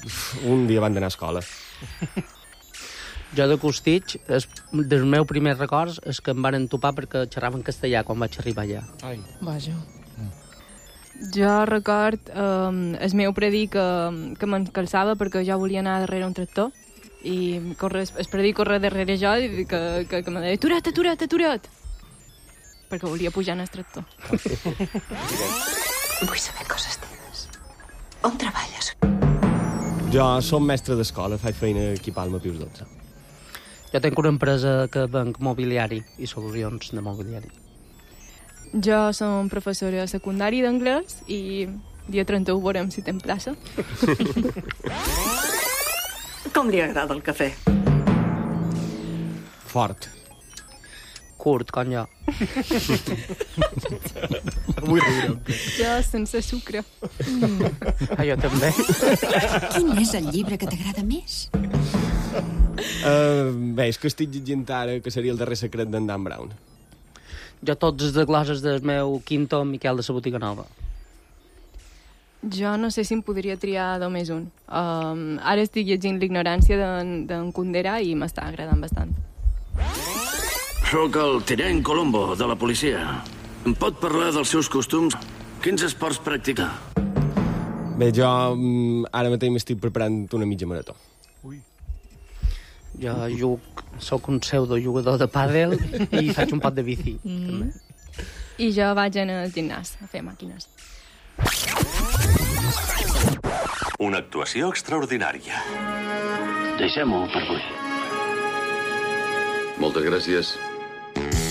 Un dia van d'anar a escola. Jo de Costitx, dels meus primers records és que em van topar perquè xerraven castellà quan vaig arribar allà. Vaja. Jo record el meu predí que m'encalçava perquè jo volia anar darrere un tractor i el predí corre darrere jo i que me deia atura't, perquè volia pujar en el tractor. Vull saber coses teves. On treballes? Jo som mestre d'escola, faig feina aquí a Palma Pius 12. Jo tinc una empresa que venc mobiliari i solucions de mobiliari. Jo som professora secundària d'anglès i dia 31 veurem si tem plaça. Com li agrada el cafè? Fort. Curt, com jo. Jo sense sucre. Jo també. Quin és el llibre que t'agrada més? Bé, és que estic llegint ara que seria el darrer secret d'en Dan Brown. Jo tots els de glosses del meu quinto Miquel de la Botiga Nova. Jo no sé si em podria triar només un. Ara estic llegint L'ignorància d'en Kundera i m'està agradant bastant. Soc el tinent Colombo, de la policia. Em pot parlar dels seus costums? Quins esports practica? Bé, jo ara mateix m'estic preparant una mitja marató. Jo soc un pseudo-jugador de pàdel i faig un pot de bici. També. I jo vaig anar al gimnàs a fer màquines. Una actuació extraordinària. Deixem-ho per avui. Moltes gràcies.